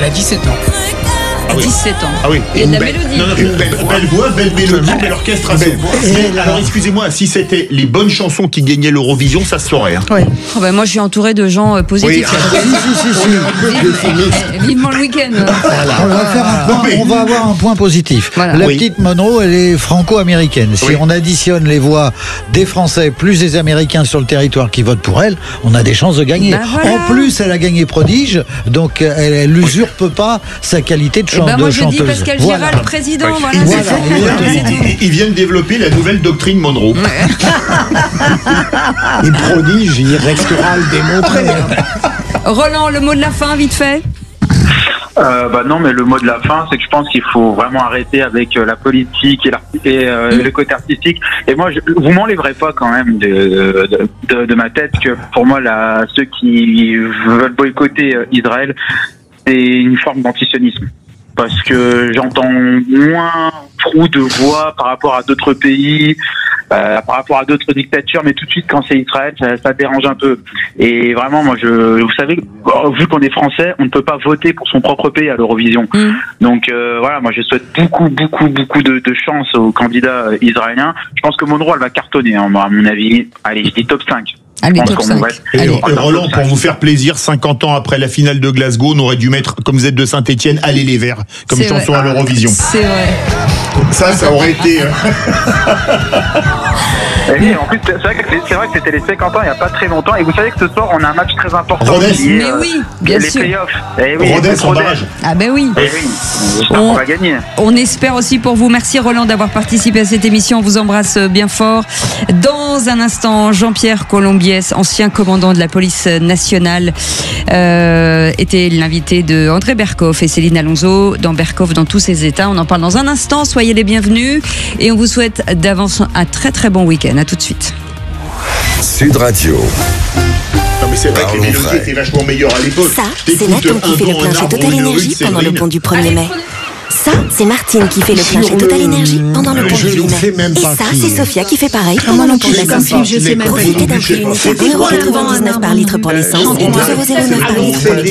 a 17 ans. Ah oui. 17 ans. Ah oui. Il y a de la mélodie. Non, une belle voix, belle mélodie, belle orchestration. Alors, excusez-moi, si c'était les bonnes chansons qui gagnaient l'Eurovision, ça se saurait. Hein. Ouais. Oh ben moi, je suis entourée de gens positifs. Vivement le week-end. Voilà. On va faire un point, on va avoir un point positif. Voilà. La petite Monroe, elle est franco-américaine. Si on additionne les voix des Français plus des Américains sur le territoire qui votent pour elle, on a des chances de gagner. Ben voilà. En plus, elle a gagné prodige, donc elle n'usurpe pas sa qualité de chanteuse. Moi je dis Pascal Gérard, le président. Voilà, Voilà. c'est tout. Ils viennent développer la nouvelle doctrine Monroe. Et prodige, il restera le démontrer. Roland, le mot de la fin, vite fait. Non, mais le mot de la fin, c'est que je pense qu'il faut vraiment arrêter avec la politique et le côté artistique. Et moi, vous m'enlèverez pas quand même de ma tête que pour moi, ceux qui veulent boycotter Israël, c'est une forme d'antisionisme. Parce que j'entends moins trop de voix par rapport à d'autres pays, par rapport à d'autres dictatures, mais tout de suite quand c'est Israël, ça dérange un peu. Et vraiment, moi, vous savez, vu qu'on est français, on ne peut pas voter pour son propre pays à l'Eurovision. Donc voilà, moi je souhaite beaucoup de chance aux candidats israéliens. Je pense que Monroe, elle va cartonner, hein, à mon avis. Allez, je dis top 5. Allez, top 5. Et Roland, pour vous faire plaisir, 50 ans après la finale de Glasgow, on aurait dû mettre, comme vous êtes de Saint-Etienne, Allez les Verts, comme chanson à l'Eurovision. C'est vrai. Ça aurait été... Et en plus, c'est vrai que c'était les 50 ans il n'y a pas très longtemps. Et vous savez que ce soir, on a un match très important. Rodez. Mais oui, bien les sûr. playoffs. Rodez en barrage. Ah ben oui. On va gagner. On espère aussi pour vous. Merci Roland d'avoir participé à cette émission. On vous embrasse bien fort. Dans un instant, Jean-Pierre Colombiès, ancien commandant de la police nationale, était l'invité de André Berkoff et Céline Alonso dans Berkoff dans tous ses états. On en parle dans un instant. Soyez les bienvenus et on vous souhaite d'avance un très très bon week-end. À tout de suite. Sud Radio. Non mais c'est vrai que les mélodies étaient vachement meilleures à l'époque. Ça, c'est Nathan qui fait le plein chez Total Énergie pendant le pont du 1er mai. Ça, c'est Martine qui fait le plein chez Total Énergie pendant le pont du 8 mai. Et ça, c'est Sophia qui fait pareil pendant le pont de la Saint-Cyr. Profitez d'un prix unique à 1,99€ par litre pour l'essence et 2,09€ par litre pour le